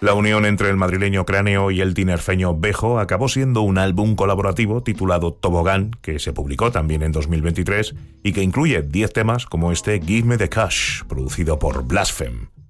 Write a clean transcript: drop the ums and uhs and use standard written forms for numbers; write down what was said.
La unión entre el madrileño Cráneo y el tinerfeño Bejo acabó siendo un álbum colaborativo titulado Tobogán, que se publicó también en 2023 y que incluye 10 temas como este Give Me the Cash, producido por Blaspheme.